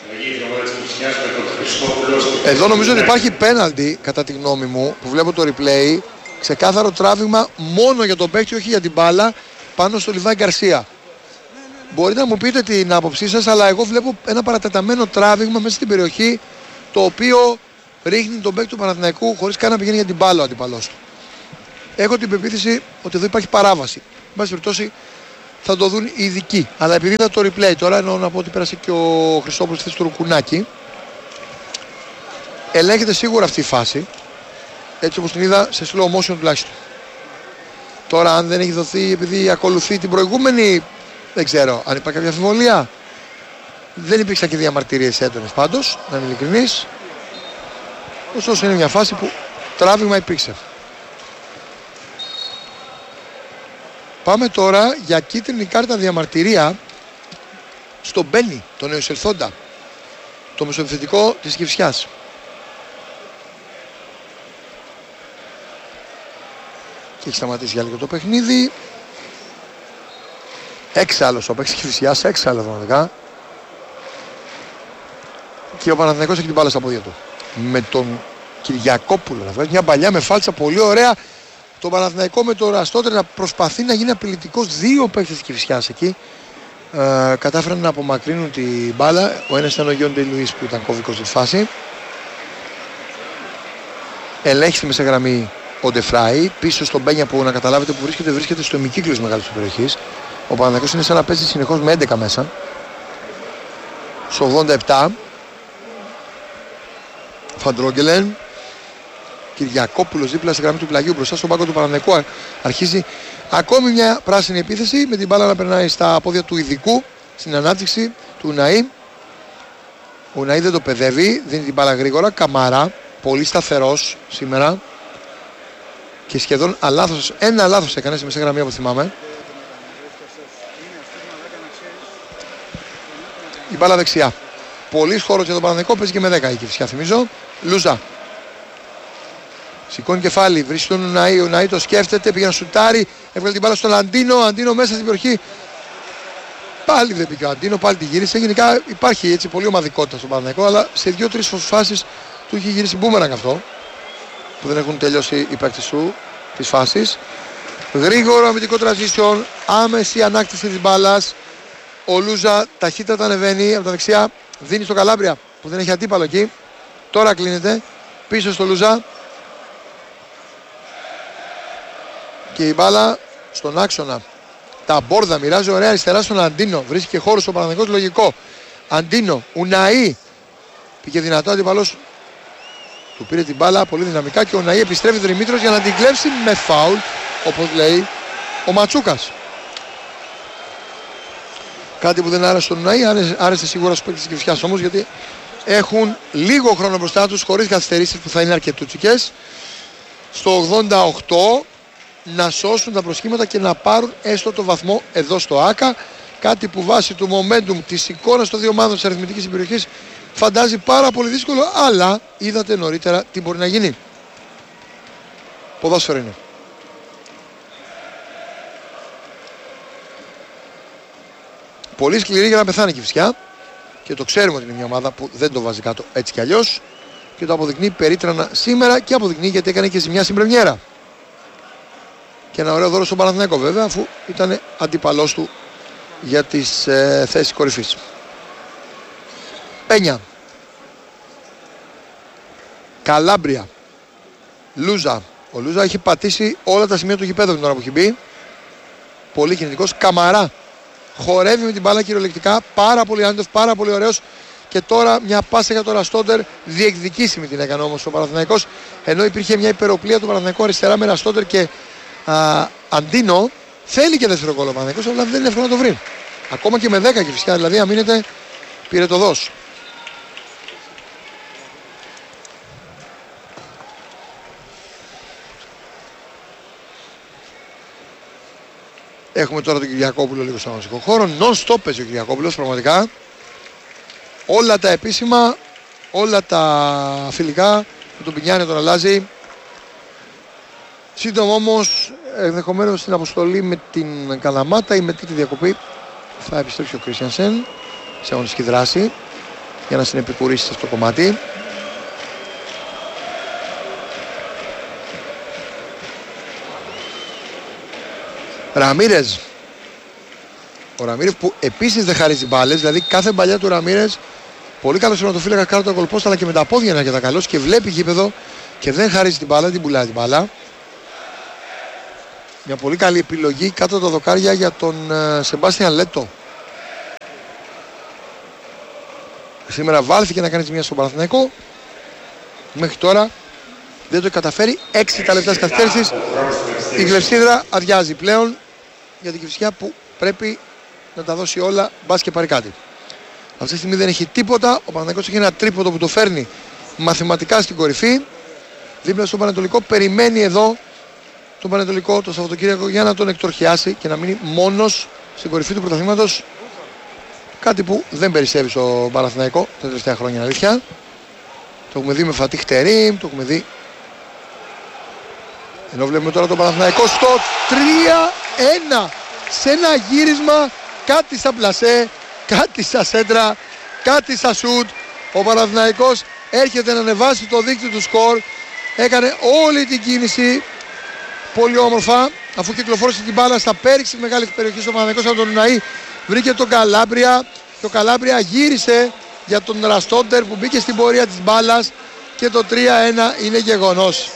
Εδώ νομίζω ότι υπάρχει πέναλτι κατά τη γνώμη μου που βλέπω το replay. Ξεκάθαρο τράβηγμα μόνο για τον παίκτη, όχι για την μπάλα, πάνω στο Λιβάη Γκαρσία. Μπορείτε να μου πείτε την άποψή σας, αλλά εγώ βλέπω ένα παρατεταμένο τράβηγμα μέσα στην περιοχή, το οποίο ρίχνει τον παίκτη του Παναθηναϊκού χωρίς καν να πηγαίνει για την μπάλα ο αντιπαλός του. Έχω την πεποίθηση ότι εδώ υπάρχει παράβαση. πάση περιπτώσει θα το δουν οι ειδικοί. Αλλά επειδή είδα το replay τώρα, εννοώ να πω ότι πέρασε και ο Χριστόπουλος στη θέση του Ρουκουνάκη, ελέγχεται σίγουρα αυτή η φάση, έτσι όπως την είδα σε slow motion τουλάχιστον. Τώρα αν δεν έχει δοθεί επειδή ακολουθεί την προηγούμενη, δεν ξέρω αν υπάρχει κάποια αμφιβολία. Δεν υπήρξαν και διαμαρτυρίες έντονες πάντως, να είμαι ειλικρινής. Ωστόσο είναι μια φάση που τράβηγμα υπήρξε. Πάμε τώρα για κίτρινη κάρτα διαμαρτυρία στον Μπένι, τον νεοεισελθόντα, το μεσοεπιθετικό της Κηφισιάς. Και έχει σταματήσει για λίγο το παιχνίδι. Έξαλλος ο παίκτης της Κηφισιάς, έξαλλο πραγματικά. Και ο Παναθηναϊκός έχει την μπάλα στα πόδια του. Με τον Κυριακόπουλο να βγάζει μια παλιά με φάλτσα πολύ ωραία. Το Παναθηναϊκό με το Ραστότερ να προσπαθεί να γίνει απειλητικός. Δύο παίκτες της Κηφισιάς εκεί ε, κατάφεραν να απομακρύνουν την μπάλα. Ο ένας ήταν ο Γιόντε Λουίς που ήταν κωβικός στη φάση. Ελέγχει στη μεσαγραμμή ο Ντεφράι. Πίσω στον Μπένια που να καταλάβετε που βρίσκεται, βρίσκεται στο ημικύκλιο της μεγάλης περιοχής. Ο Παναθηναϊκός είναι σαν να παίζει συνεχώς με έντεκα μέσα. Στο ογδόντα επτά. Φαντρόγγελεν. Κυριακόπουλος δίπλα στη γραμμή του πλαγιού μπροστά στον πάγκο του Παναθηναϊκού. Αρχίζει ακόμη μια πράσινη επίθεση με την μπάλα να περνάει στα πόδια του ειδικού στην ανάπτυξη του Ουναή. Ο Ουναή δεν το παιδεύει, δίνει την μπάλα γρήγορα. Καμαρά, πολύ σταθερός σήμερα και σχεδόν αλάθος, ένα λάθος έκανε στη μεσαία γραμμή όπως θυμάμαι. Η μπάλα δεξιά. Πολύς χώρος για τον Παναθηναϊκό, παίζει και με δέκα η Κηφισιά θυμίζω. Λούζα. Σηκώνει κεφάλι, βρίσκει τον Ουναή, ο Ουναή το σκέφτεται, πήγε να σουτάρει, έβγαλε την μπάλα στον Αντίνο, Αντίνο μέσα στην περιοχή. Πάλι δεν πήγε ο Αντίνο, πάλι τη γύρισε. Γενικά υπάρχει έτσι πολύ ομαδικότητα στον Παναθηναϊκό, αλλά σε δύο-τρεις φάσεις του έχει γυρίσει μπούμερανγκ αυτό, που δεν έχουν τελειώσει οι παίκτες του της φάσης. Γρήγορο αμυντικό transition, άμεση ανάκτηση της μπάλας. Ο Λούζα ταχύτατα ανεβαίνει από τα δεξιά, δίνει στο Καλάμπρια που δεν έχει αντίπαλο εκεί. Τώρα κλείνεται, πίσω στο Λούζα. Και η μπάλα στον άξονα. Τα μπόρδα μοιράζει ωραία αριστερά στον Αντίνο. Βρίσκει και χώρο στο Παναθηναϊκό, λογικό. Αντίνο, Ουναή. Πήγε δυνατό αντίπαλος. Του πήρε την μπάλα πολύ δυναμικά και ο Ουναή επιστρέφει τον Δημήτρος για να την κλέψει με φάουλ, όπως λέει ο Ματσούκας. Κάτι που δεν άρεσε στον Ουναή, άρεσε σίγουρα στους παίκτες της Κηφισιάς όμως, γιατί έχουν λίγο χρόνο μπροστά τους χωρίς καθυστερήσεις που θα είναι αρκετούτσικες. Στο ογδόντα οκτώ να σώσουν τα προσχήματα και να πάρουν έστω το βαθμό εδώ στο ΆΚΑ. Κάτι που βάσει του momentum της εικόνας των δύο ομάδων της αριθμητικής περιοχής φαντάζει πάρα πολύ δύσκολο, αλλά είδατε νωρίτερα τι μπορεί να γίνει. Ποδόσφαιρο είναι. Πολύ σκληρή για να πεθάνει η Κηφισιά και το ξέρουμε ότι είναι μια ομάδα που δεν το βάζει κάτω έτσι κι αλλιώς και το αποδεικνύει περίτρανα σήμερα και αποδεικνύει γιατί έκανε και ζημιά στην πρεμιέρα. Και ένα ωραίο δώρο στον Παναθηναϊκό βέβαια, αφού ήταν αντίπαλός του για τις ε, θέσεις κορυφής. Πένια. Καλάμπρια. Λούζα. Ο Λούζα έχει πατήσει όλα τα σημεία του γηπέδου την ώρα που έχει μπει. Πολύ κινητικός. Καμαρά. Χορεύει με την μπάλα κυριολεκτικά. Πάρα πολύ άνετος, πάρα πολύ ωραίος. Και τώρα μια πάσα για τον Ραστόντερ. Διεκδικήσιμη την έκανε όμως ο Παναθηναϊκός. Ενώ υπήρχε μια υπεροπλία του Παναθηναϊκού αριστερά με Ραστόντερ και α, Αντίνο. Θέλει και δεύτερο γκολ ο Παναθηναϊκός, αλλά δεν είναι εύκολο να το βρει. Ακόμα και με δέκα και φυσικά, δηλαδή αν μείνετε πήρε το δώσ. Έχουμε τώρα τον Κυριακόπουλο λίγο στο αγωνιστικό χώρο. Non-stop παίζει ο Κυριακόπουλος πραγματικά. Όλα τα επίσημα, όλα τα φιλικά με τον Πινιάνη τον αλλάζει. Σύντομα όμως, ενδεχομένως στην αποστολή με την Καλαμάτα ή με τη διακοπή θα επιστρέψει ο Κρίστιανσεν σε αγωνιστική δράση για να συνεπικουρήσει σε αυτό το κομμάτι. Ραμίρες. Ο Ραμίρες που επίσης δεν χαρίζει μπάλες, δηλαδή κάθε μπαλιά του Ραμίρες πολύ καλός σωματοφύλακας κάτω το κολπόστα, αλλά και με τα πόδια είναι αρκετά καλός και βλέπει γήπεδο και δεν χαρίζει την μπάλα, την πουλάει την μπάλα. Μια πολύ καλή επιλογή κάτω τα δοκάρια για τον ε, Σεμπάστιαν Λέτο. Σήμερα βάλθηκε να κάνει μια στον Παναθηναϊκό. Μέχρι τώρα δεν το καταφέρει. έξι τα λεπτά της καθυστέρησης. Η κλεψίδρα αδειάζει πλέον για την Κηφισιά που πρέπει να τα δώσει όλα, μπας και πάρει κάτι. Αυτή τη στιγμή δεν έχει τίποτα. Ο Παναθηναϊκός έχει ένα τρίποντο που το φέρνει μαθηματικά στην κορυφή. Δίπλα στο Πανετολικό περιμένει εδώ τον Πανετολικό το Σαββατοκύριακο για να τον εκτορχιάσει και να μείνει μόνος στην κορυφή του πρωταθλήματος. Κάτι που δεν περισσεύει στο Παναθηναϊκό τα τελευταία χρόνια, αλήθεια. Το έχουμε δει με Φατίχ Τερίμ, το έχουμε δει. Ενώ βλέπουμε τώρα τον Παναθηναϊκό στο τρία ένα. Σε ένα γύρισμα, κάτι σαν πλασέ, κάτι σαν σέντρα, κάτι σαν σουτ. Ο Παναθηναϊκός έρχεται να ανεβάσει το δίκτυο του σκορ. Έκανε όλη την κίνηση πολύ όμορφα, αφού κυκλοφόρησε την μπάλα στα πέριξη μεγάλη περιοχή στο Παναθηναϊκός από τον Ουναή. Βρήκε τον Καλάμπρια και ο Καλάμπρια γύρισε για τον Ραστόντερ που μπήκε στην πορεία της μπάλας και το τρία ένα είναι γεγονός.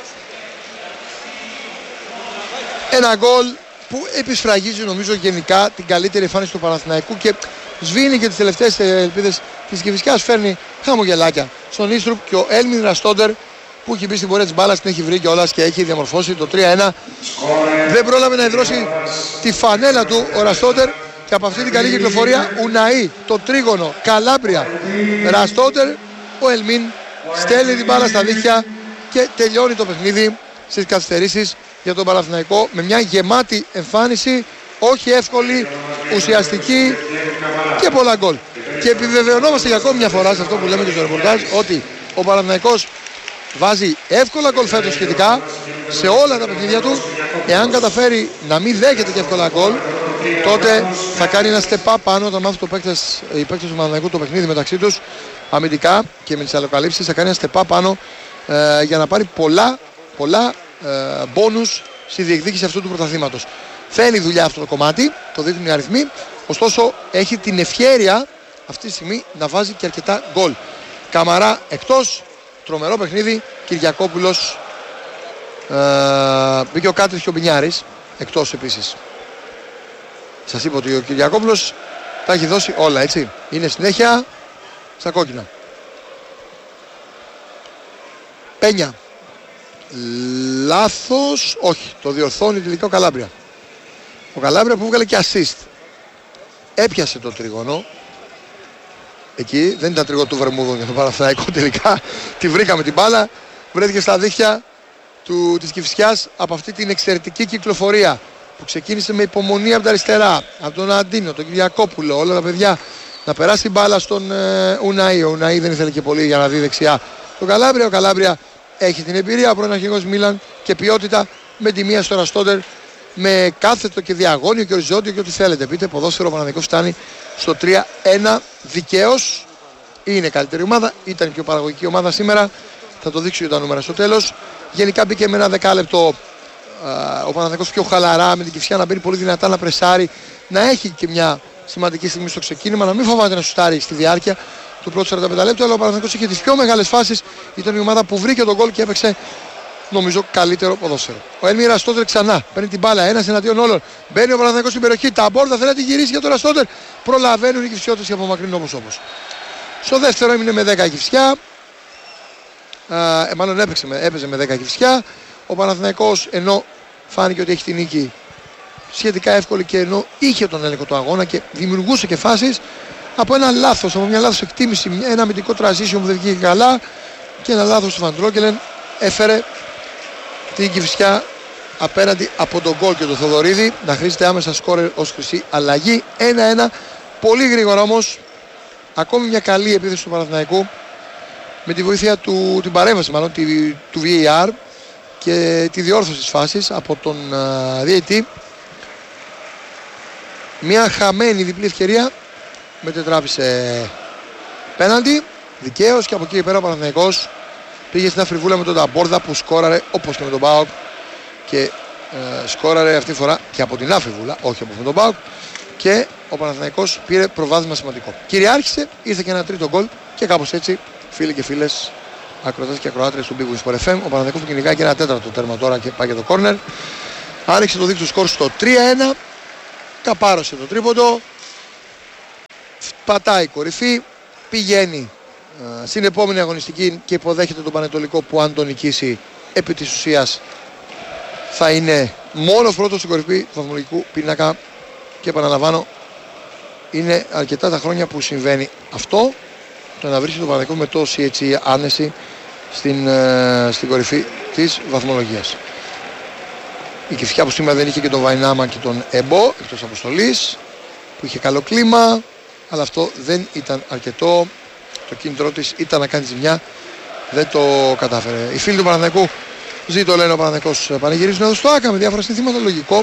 Ένα γκολ που επισφραγίζει νομίζω γενικά την καλύτερη εμφάνιση του Παναθηναϊκού και σβήνει και τις τελευταίες ελπίδες της Κηφισιάς, φέρνει χαμογελάκια στον Ίστρουπ και ο Έλμιν Ραστόντερ που έχει μπει στην πορεία της μπάλας, την έχει βρει κιόλας και έχει διαμορφώσει το τρία ένα. Δεν πρόλαβε να ιδρώσει τη φανέλα του ο Ραστόντερ και από αυτή την καλή κυκλοφορία Ουναή, το τρίγωνο, Καλάμπρια, Ραστόντερ, ο Ελμίν στέλνει την μπάλα στα δίχτυα και τελειώνει το παιχνίδι στις καθυστερήσεις για τον Παναθηναϊκό με μια γεμάτη εμφάνιση, όχι εύκολη, ουσιαστική και πολλά γκολ. Και επιβεβαιωνόμαστε για ακόμη μια φορά σε αυτό που λέμε και στο ρεπορτάζ ότι ο Παναθηναϊκός βάζει εύκολα γκολ φέτος σχετικά σε όλα τα παιχνίδια του. Εάν καταφέρει να μην δέχεται και εύκολα γκολ, τότε θα κάνει ένα step up πάνω όταν μάθουν οι παίκτες του Παναθηναϊκού το παιχνίδι μεταξύ τους αμυντικά και με τις αλλοκαλύψεις. Θα κάνει ένα step up πάνω ε, για να πάρει πολλά, πολλά ε, μπόνους στη διεκδίκηση αυτού του πρωταθλήματος. Θέλει δουλειά αυτό το κομμάτι, το δείχνουν οι αριθμοί, ωστόσο έχει την ευχέρεια αυτή τη στιγμή να βάζει και αρκετά γκολ. Καμαρά εκτός, τρομερό παιχνίδι, Κυριακόπουλος, ε, μπήκε ο Κάτρης και ο Μπινιάρης, εκτός επίσης. Σας είπα ότι ο Κυριακόπουλος τα έχει δώσει όλα, έτσι. Είναι συνέχεια στα κόκκινα. Πένια. Λάθος, όχι, το διορθώνει τελικά ο Καλάμπρια. Ο Καλάμπρια που βγάλε και assist. Έπιασε το τρίγωνο. Εκεί δεν ήταν τρίγωνο του Βερμούδων για τον Παναθηναϊκό τελικά. Τη βρήκαμε την μπάλα. Βρέθηκε στα δίχτυα του, της Κηφισιάς από αυτή την εξαιρετική κυκλοφορία που ξεκίνησε με υπομονή από τα αριστερά. Από τον Αντίνο, τον Κυριακόπουλο, όλα τα παιδιά να περάσει την μπάλα στον ε, Ουναή. Ο Ουναή δεν ήθελε και πολύ για να δει δεξιά τον Καλάμπρια. Ο Καλάμπρια έχει την εμπειρία, ο πρώην αρχηγός Μίλαν και ποιότητα με τη μία στο Ραστόντερ. Με κάθετο και διαγώνιο και οριζόντιο και ό,τι θέλετε. Πείτε, ποδόσφαιρο, ο Παναθηναϊκός φτάνει στο τρία ένα δικαίως. Είναι καλύτερη ομάδα, ήταν πιο παραγωγική ομάδα σήμερα. Θα το δείξω για τα νούμερα στο τέλος. Γενικά μπήκε με ένα δεκάλεπτο α, ο Παναθηναϊκός πιο χαλαρά με την Κηφισιά να μπαίνει πολύ δυνατά, να πρεσάρει, να έχει και μια σημαντική στιγμή στο ξεκίνημα, να μην φοβάται να σουτάρει στη διάρκεια του πρώτου σαράντα πέντε λεπτού. Αλλά ο Παναθηναϊκός είχε τις πιο μεγάλες φάσεις. Ήταν η ομάδα που βρήκε τον γκολ και έπαιξε νομίζω καλύτερο ποδόσφαιρο. Ο Έλμιν Ραστόντερ ξανά παίρνει την μπάλα, ένας εναντίον όλων. Μπαίνει ο Παναθηναϊκός στην περιοχή. Τα μπόρδα θέλει να τη γυρίσει για τον Ραστόντερ. Προλαβαίνουν οι Κηφισιώτες και απομακρύνουν όπως όπως. Στο δεύτερο έμεινε με δέκα η Κηφισιά. Ε, μάλλον έπαιξε με, έπαιζε με δέκα η Κηφισιά. Ο Παναθηναϊκός ενώ φάνηκε ότι έχει την νίκη σχετικά εύκολη και ενώ είχε τον έλεγχο του αγώνα και δημιουργούσε και φάσεις, από ένα λάθος, από μια λάθος εκτίμηση, ένα αμυντικό transition που δεν βγήκε καλά και ένα λάθος του Φαντρόκελεν έφερε την Κηφισιά απέναντι από τον γκολ και τον Θοδωρίδη να χρήσεται άμεσα σκόρερ ως χρυσή αλλαγή. ένα ένα, πολύ γρήγορα όμως, ακόμη μια καλή επίθεση του Παναθηναϊκού με τη βοήθεια του, την παρέμβαση μάλλον τη, του βι έι αρ και τη διόρθωση της φάσης από τον uh, διαιτητή. Μια χαμένη διπλή ευκαιρία μετετράπησε πέναντι δικαίως και από εκεί πέρα ο Παναθηναϊκός πήγε στην αφριβούλα με τον Ταμπόρδα που σκόραρε όπως και με τον ΠΑΟΚ και ε, σκόραρε αυτή τη φορά και από την αφριβούλα, όχι όπως με τον ΠΑΟΚ, και ο Παναθηναϊκός πήρε προβάδισμα σημαντικό. Κυριάρχησε, ήρθε και ένα τρίτο γκολ και κάπως έτσι, φίλοι και φίλες, ακροατές και ακροάτρες του Big Win Sport εφ εμ, ο Παναθηναϊκός που κυνηγάει και ένα τέταρτο τέρμα τώρα και πάει για το κόρνερ. άνοιξε το δίκτυο σκορ στο τρία ένα, καπάρωσε το τρίποντο, πατάει κορυφή, πηγαίνει uh, στην επόμενη αγωνιστική και υποδέχεται τον Πανετολικό που αν τον νικήσει επί της ουσίας θα είναι μόνο πρώτος στην κορυφή του βαθμολογικού πίνακα και επαναλαμβάνω είναι αρκετά τα χρόνια που συμβαίνει αυτό, το να βρίσκει τον Πανετολικό με τόση έτσι άνεση στην, uh, στην κορυφή της βαθμολογίας. Η Κηφισιά που σήμερα δεν είχε και τον Βαϊνάμα και τον Εμπό εκτός αποστολής, που είχε καλό κλίμα, αλλά αυτό δεν ήταν αρκετό. Το κίνητρό της ήταν να κάνει ζημιά, δεν το κατάφερε. Οι φίλοι του Παναθηναϊκού ζήτω λένε ο Παναθηναϊκός πανηγυρίζουν εδώ στο ΆΚΑ με διάφορα συνθήματα, λογικό.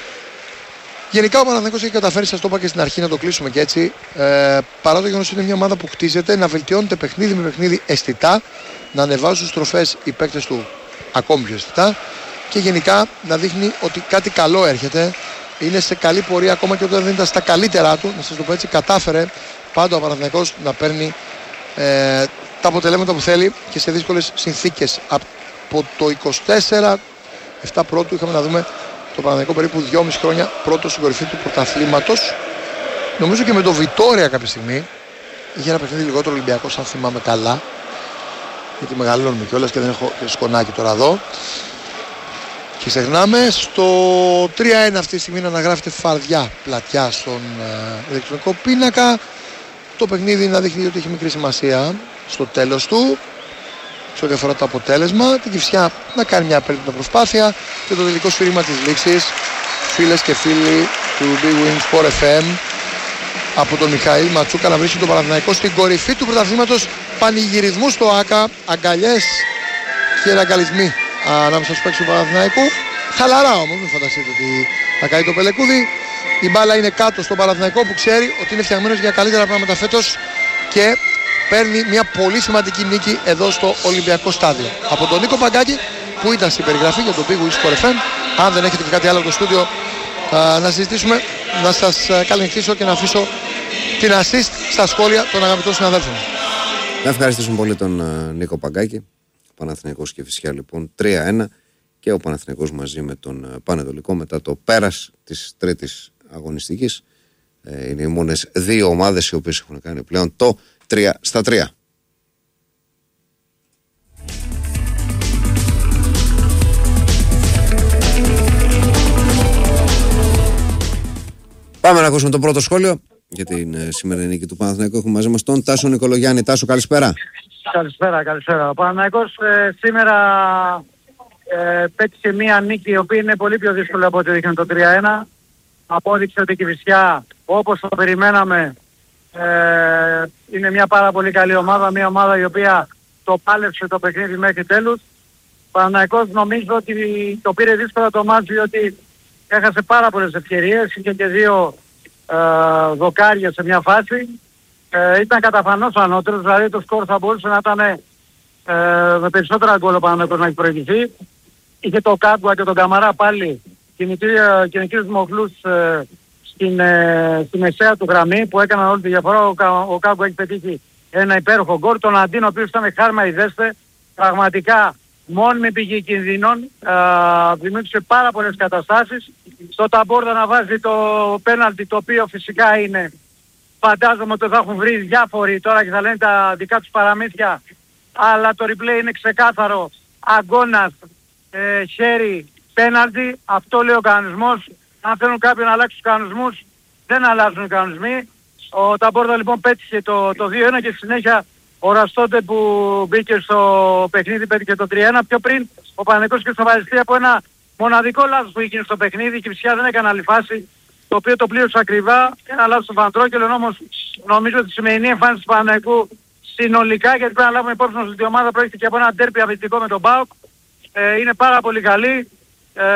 Γενικά ο Παναθηναϊκός έχει καταφέρει, σας το είπα και στην αρχή, να το κλείσουμε και έτσι. Ε, παρά το γεγονός είναι μια ομάδα που χτίζεται, να βελτιώνεται παιχνίδι με παιχνίδι αισθητά, να ανεβάζουν στροφές οι παίκτες του ακόμη πιο αισθητά και γενικά να δείχνει ότι κάτι καλό έρχεται. Είναι σε καλή πορεία ακόμα και όταν δεν ήταν στα καλύτερά του, να σας το πω έτσι, κατάφερε πάντα ο Παναθηναϊκός να παίρνει ε, τα αποτελέσματα που θέλει και σε δύσκολες συνθήκες. Από το είκοσι τέσσερα επτά πρώτου είχαμε να δούμε το Παναθηναϊκό περίπου δυόμιση χρόνια πρώτο στην κορυφή του πρωταθλήματος. Νομίζω και με το Βιτόρια κάποια στιγμή είχε ένα παιχνίδι λιγότερο Ολυμπιακός, αν θυμάμαι καλά, γιατί μεγαλώνουμε κιόλας και δεν έχω σκονάκι τώρα εδώ. Και ξεχνάμε στο τρία ένα αυτή τη στιγμή να αναγράφεται φαρδιά πλατιά στον ε, ηλεκτρονικό πίνακα. Το παιχνίδι να δείχνει ότι έχει μικρή σημασία στο τέλος του, σε ό,τι αφορά το αποτέλεσμα. Την Κηφισιά να κάνει μια απέρνητα προσπάθεια και το τελικό σφύριμα της λήξης. Φίλες και φίλοι του Big Win Sport εφ εμ από τον Μιχαήλ Ματσούκα να βρίσκει τον Παναθηναϊκό στην κορυφή του πρωταθλήματος, πανηγυρισμού στο ΆΚΑ, αγκαλιές και αγκαλισμοί ανάμεσα στους παίκτες του Παναθηναϊκού. Χαλαρά όμως, μην φανταστείτε ότι θα καεί το πελεκούδι. Η μπάλα είναι κάτω στον Παναθηναϊκό που ξέρει ότι είναι φτιαγμένος για καλύτερα πράγματα φέτος και παίρνει μια πολύ σημαντική νίκη εδώ στο Ολυμπιακό Στάδιο. Από τον Νίκο Παγκάκη που ήταν στην περιγραφή για το Big Win Sport εφ εμ. Αν δεν έχετε και κάτι άλλο από το στούντιο να συζητήσουμε, να σας καληνυχτήσω και να αφήσω την assist στα σχόλια των αγαπητών συναδέλφων. Να ευχαριστήσουμε πολύ τον Νίκο Παγκάκη. Παναθηναϊκός και Κηφισιά λοιπόν τρία ένα και ο Παναθηναϊκός μαζί με τον Πανετολικό μετά το πέρας της τρίτης αγωνιστικής. Ε, είναι οι μόνες δύο ομάδες οι οποίες έχουν κάνει πλέον το τρία στα τρία. Πάμε να ακούσουμε το πρώτο σχόλιο για την ε, σημερινή νίκη του Παναθηναϊκού. Έχουμε μαζί μας τον Τάσο Νικολογιάννη. Τάσο, καλησπέρα. Καλησπέρα, καλησπέρα. Ο Παναθηναϊκός ε, σήμερα ε, πέτυχε μία νίκη η οποία είναι πολύ πιο δύσκολη από ό,τι δείχνει το τρία ένα. Απόδειξε ότι η Κηφισιά, όπως το περιμέναμε, ε, είναι μια πάρα πολύ καλή ομάδα. Μια ομάδα η οποία το πάλεψε το παιχνίδι μέχρι τέλους. Ο Παναθηναϊκός νομίζω ότι το πήρε δύσκολα το μάτς διότι έχασε πάρα πολλές ευκαιρίες. Είχε και δύο ε, δοκάρια σε μια φάση. Ε, ήταν καταφανώς ανώτερος, δηλαδή το σκορ θα μπορούσε να ήταν ε, με περισσότερα γκολ ο Παναθηναϊκός να έχει προηγηθεί. Είχε το Κάμπουα και τον Καμαρά πάλι κινητήρους μοχλούς ε, στην, ε, στη μεσαία του γραμμή που έκαναν όλη τη διαφορά. Ο, ο Κάμπουα έχει πετύχει ένα υπέροχο γκολ. Τον Αντίν, ο οποίος ήταν χάρμα ιδέστε, πραγματικά μόνιμη πηγή κινδύνων, ε, δημιούργησε πάρα πολλές καταστάσεις. Στο Ταμπόρδα να βάζει το πέναλτι, το οποίο φυσικά είναι, φαντάζομαι ότι θα έχουν βρει διάφοροι τώρα και θα λένε τα δικά τους παραμύθια, αλλά το replay είναι ξεκάθαρο. Αγκώνας, ε, χέρι, πέναλτι, αυτό λέει ο κανονισμός. Αν θέλουν κάποιοι να αλλάξουν τους κανονισμούς, δεν αλλάζουν οι κανονισμοί. Ο Ταμπόρδα λοιπόν πέτυχε το, το δύο ένα και στη συνέχεια ο Ραστόντε που μπήκε στο παιχνίδι πέτυχε το τρία ένα. Πιο πριν ο Παναθηναϊκός και στο Βαριστή από ένα μοναδικό λάθος που είχε στο παιχνίδι. Η Κηφισιά δεν έκανε άλλη φάση, το οποίο το πλήρωσε ακριβά. Ένα λάθος του Βαντρόκελον, όμως νομίζω ότι η σημερινή εμφάνιση του Παναθηναϊκού συνολικά, γιατί πρέπει να λάβουμε υπόψη μας ότι η ομάδα προέρχεται και από ένα ντέρπι αμυντικό με τον ΠΑΟΚ, ε, είναι πάρα πολύ καλή. Ε,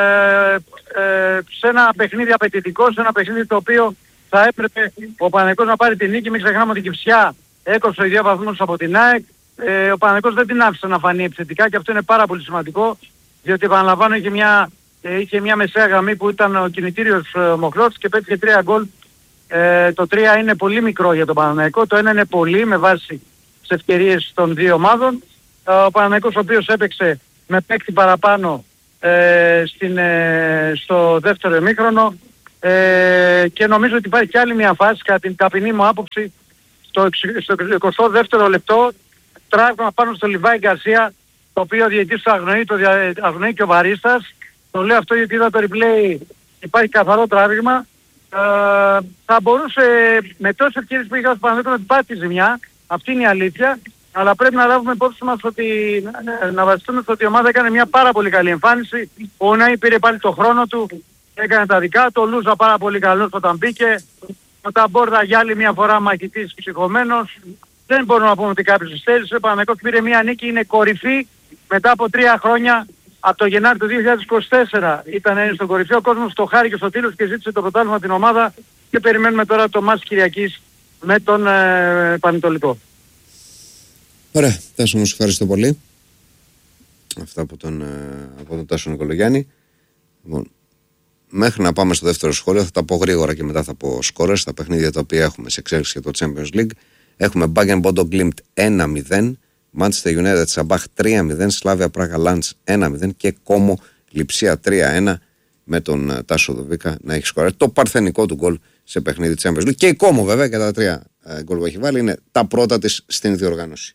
ε, σε ένα παιχνίδι απαιτητικό, σε ένα παιχνίδι το οποίο θα έπρεπε ο Παναθηναϊκός να πάρει την νίκη. Μην ξεχνάμε ότι η Κηφισιά έκοψε οι δύο βαθμούς από την ΑΕΚ. Ε, ο Παναθηναϊκός δεν την άφησε να φανεί επιθετικά και αυτό είναι πάρα πολύ σημαντικό, διότι επαναλαμβάνω είχε μια, ε, είχε μια μεσαία γραμμή που ήταν ο κινητήριος ε, μοχλός και πέτυχε τρία γκολ. Ε, το τρία είναι πολύ μικρό για τον Παναθηναϊκό, το ένα είναι πολύ με βάση τις ευκαιρίες των δύο ομάδων. Ε, ο Παναθηναϊκός ο οποίος έπαιξε με παίκτη παραπάνω ε, στην, ε, στο δεύτερο ημίχρονο ε, και νομίζω ότι υπάρχει και άλλη μια φάση κατά την ταπεινή μου άποψη στο, στο εικοστό δεύτερο λεπτό, τράβημα πάνω στο Λιβάη Γκαρσία, το οποίο ο διαιτητής το αγνοεί, το δια, αγνοεί και ο βαρίστας. Το λέω αυτό γιατί είδα το replay, υπάρχει καθαρό τράβημα. Ε, θα μπορούσε με τόσες ευκαιρίες που είχα στο Παναθηναϊκό να την πάρει τη ζημιά, αυτή είναι η αλήθεια, αλλά πρέπει να λάβουμε υπόψη μας ότι, να βασιστούμε στο ότι η ομάδα έκανε μια πάρα πολύ καλή εμφάνιση. Ο Νάι πήρε πάλι το χρόνο του, έκανε τα δικά του, ο Λούζα πάρα πολύ καλός όταν μπήκε, ο Ταμπόρδα για άλλη μια φορά μαχητής ψυχωμένος. Δεν μπορούμε να πούμε ότι κάποιος υστέρησε, ο Παναθηναϊκός πήρε μια νίκη, είναι κορυφή μετά από τρία χρόνια. Από το Γενάρη του δύο χιλιάδες είκοσι τέσσερα ήταν στον κορυφαίο, ο κόσμος το χάρηκε στο τέλος και ζήτησε το πρωτάθλημα την ομάδα και περιμένουμε τώρα το μάτς Κυριακής με τον ε, Πανετολικό. Ωραία, Τάσο μου, σου ευχαριστώ πολύ. Αυτά από τον, ε, από τον Τάσο Νικολογιάννη. Λοιπόν, μέχρι να πάμε στο δεύτερο σχόλιο, θα τα πω γρήγορα και μετά θα πω σκόρες. Τα παιχνίδια τα οποία έχουμε σε εξέλιξη για το Champions League. Έχουμε Bayern Bodo Glimt ένα μηδέν, Manchester United Sabah τρία μηδέν, Slavia Praga Lantz ένα μηδέν και Κόμο Λειψία τρία ένα με τον uh, Τάσο Δοβίκα να έχει σκοράρει το παρθενικό του γκολ σε παιχνίδι Champions League. Και η Κόμο βέβαια και τα τρία uh, γκολ που έχει βάλει είναι τα πρώτα της στην διοργάνωση.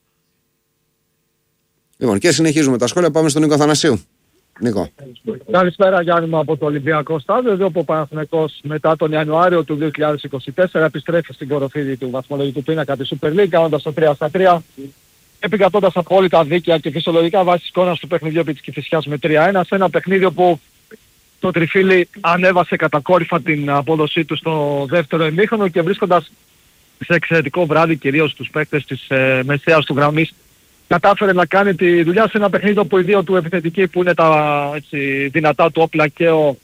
Λοιπόν, και συνεχίζουμε τα σχόλια. Πάμε στον Νίκο Αθανασίου. Νίκο. Καλησπέρα, Γιάννη μου, από το Ολυμπιακό Στάδιο. Εδώ που ο Παναθηναϊκός μετά τον Ιανουάριο του δύο χιλιάδες είκοσι τέσσερα επιστρέφει στην κοροφή του βαθμολογικού πίνακα της Super League, κάνοντας το τρία στα τρία, επικρατώντας απόλυτα δίκαια και φυσιολογικά βάσει της εικόνας του παιχνιδιού επί της Κηφισιάς με τρία ένα, σε ένα παιχνίδι που το Τριφύλι ανέβασε κατακόρυφα την απόδοσή του στο δεύτερο ημίχρονο και βρίσκοντας σε εξαιρετικό βράδυ κυρίως τους παίκτες της ε, μεσαίας του γραμμής, κατάφερε να κάνει τη δουλειά σε ένα παιχνίδι που οι δύο του επιθετικοί που είναι τα έτσι, δυνατά του όπλα και ο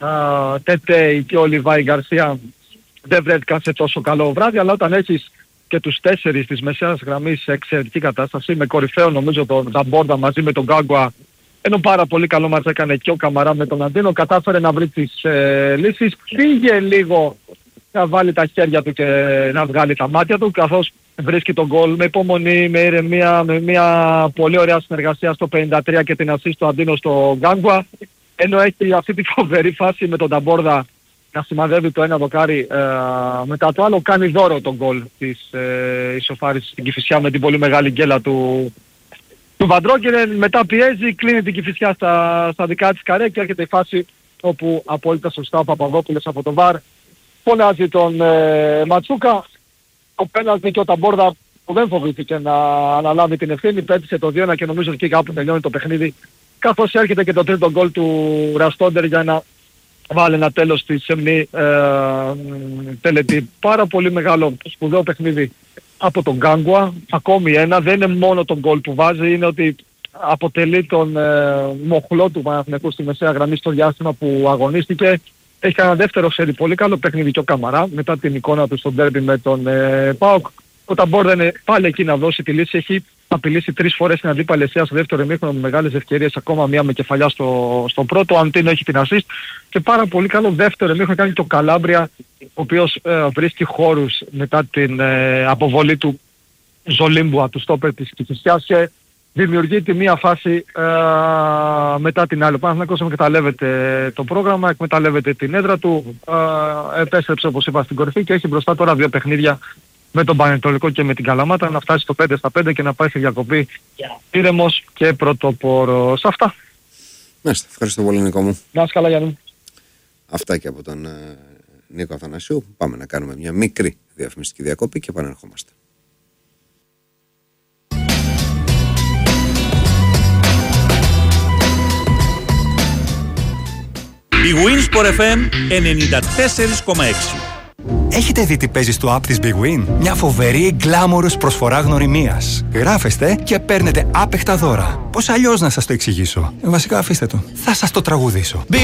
Τετέι και ο Λιβάη Γκαρσία δεν βρέθηκαν σε τόσο καλό βράδυ, αλλά όταν έχεις και τους τέσσερις της μεσαίας γραμμής σε εξαιρετική κατάσταση, με κορυφαίο νομίζω τον Ταμπόρδα μαζί με τον Γκάγκουα, ενώ πάρα πολύ καλό μας έκανε και ο Καμαρά με τον Αντίνο, κατάφερε να βρει τις ε, λύσεις, πήγε λίγο να βάλει τα χέρια του και να βγάλει τα μάτια του, καθώς βρίσκει τον γκολ με υπομονή, με ηρεμία, με μια πολύ ωραία συνεργασία στο πενήντα τρία και την ασίστ του Αντίνο στο Γκάγκουα, ενώ έχει αυτή τη φοβερή φάση με τον Ταμπόρδα να σημαδεύει το ένα δοκάρι ε, μετά το άλλο, κάνει δώρο τον γκολ της ε, ισοφάρισης στην Κηφισιά με την πολύ μεγάλη γκέλα του, του Βαντρόγκερεν. Μετά πιέζει, κλείνει την Κηφισιά στα, στα δικά της καρέ και έρχεται η φάση όπου απόλυτα σωστά ο Παπαδόπουλος από το βαρ φωνάζει τον ε, Ματσούκα. Ο πέναλτι και ο Ταμπόρδα που δεν φοβήθηκε να αναλάβει την ευθύνη, πέτυσε το δύο ένα και νομίζω ότι κάπου τελειώνει το παιχνίδι, καθώς έρχεται και το τρίτο γκολ του Ραστόντερ για να βάλει ένα τέλος στη σεμνή ε, τελετή. Πάρα πολύ μεγάλο σπουδαίο παιχνίδι από τον Γκάγκουα, ακόμη ένα, δεν είναι μόνο τον γκολ που βάζει, είναι ότι αποτελεί τον ε, μοχλό του Παναθηναϊκού στη μεσαία γραμμή στο διάστημα που αγωνίστηκε. Έχει ένα δεύτερο σερί πολύ καλό παιχνίδι και ο Καμαρά μετά την εικόνα του στο ντέρμπι με τον ε, ΠΑΟΚ. Ο Ταμπόρδα είναι πάλι εκεί να δώσει τη λύση. Έχει απειλήσει τρεις φορές την αντίπαλη αιστεία στο δεύτερο ημίχρονο με μεγάλες ευκαιρίες, ακόμα μία με κεφαλιά στο, στο πρώτο. Ο Αντίνο έχει την assist και πάρα πολύ καλό δεύτερο ημίχρονο κάνει το Καλάμπρια, ο οποίος ε, βρίσκει χώρους μετά την ε, αποβολή του Ζολίμπουα, του στόπερ της Κηφισιάς, και δημιουργεί τη μία φάση ε, μετά την άλλη. Ο Παναθηναϊκός εκμεταλλεύεται το πρόγραμμα, εκμεταλλεύεται την έδρα του, ε, επέστρεψε όπως είπα στην κορυφή και έχει μπροστά τώρα δύο παιχνίδια με τον Πανετολικό και με την Καλαμάτα να φτάσει στο πέντε στα πέντε και να πάει σε διακοπή ήρεμος και πρωτοπόρος. Αυτά. Μάλιστα, ευχαριστώ πολύ Νίκο μου. Να είσαι καλά, Γιάννη. Αυτά και από τον ε, Νίκο Αθανασίου. Πάμε να κάνουμε μια μικρή διαφημιστική διακοπή και επανερχόμαστε. Η Winsport εφ εμ ενενήντα τέσσερα κόμμα έξι. Έχετε δει τι παίζει στο app της Big Win? Μια φοβερή γκλάμορος προσφορά γνωριμίας. Γράφεστε και παίρνετε άπεχτα δώρα. Πώς αλλιώς να σας το εξηγήσω? Ε, βασικά αφήστε το. Θα σας το τραγουδήσω.